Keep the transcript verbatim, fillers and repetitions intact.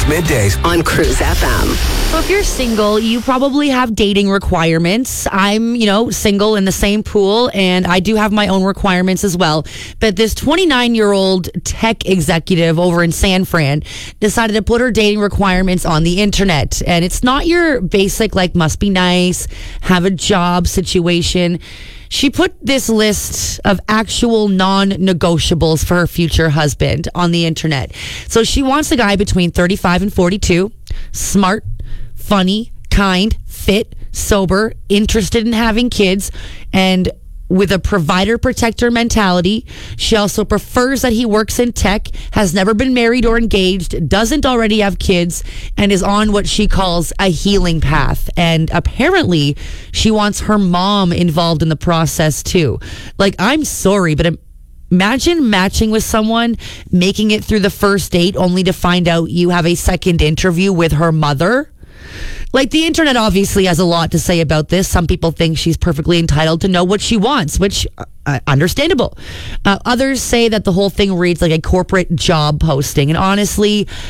middays on Cruise F M. So if you're single, you probably have dating requirements. I'm, you know, single in the same pool, and I do have my own requirements as well. But this twenty-nine-year-old tech executive over in San Fran decided to put her dating requirements on the internet. And it's not your basic, like, must be nice, have a job situation. She put this list of actual non-negotiables for her future husband on the internet. So she wants a guy between thirty-five and forty-two, smart, funny, kind, fit, sober, interested in having kids, and with a provider protector mentality. She also prefers that he works in tech, has never been married or engaged, doesn't already have kids, and is on what she calls a healing path. And apparently she wants her mom involved in the process too. Like, I'm sorry, but imagine matching with someone, making it through the first date only to find out you have a second interview with her mother. Like, the internet obviously has a lot to say about this. Some people think she's perfectly entitled to know what she wants, which uh, understandable. Uh, others say that the whole thing reads like a corporate job posting. And honestly,